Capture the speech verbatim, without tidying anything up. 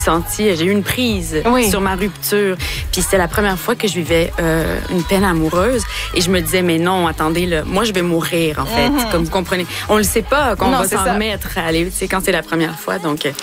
senti, j'ai eu une prise oui. sur ma rupture. Puis c'était la première fois que je vivais euh, une peine amoureuse. Et je me disais, mais non, attendez, là, moi, je vais mourir, en fait. Mm-hmm. Comme vous comprenez. On ne le sait pas qu'on non, va s'en ça. remettre à aller, tu sais, quand c'est la première fois. Donc,